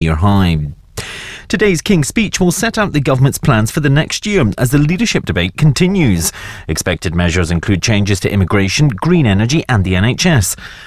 2-year high. Today's King's speech will set out the government's plans for the next year as the leadership debate continues. Expected measures include changes to immigration, green energy and the NHS.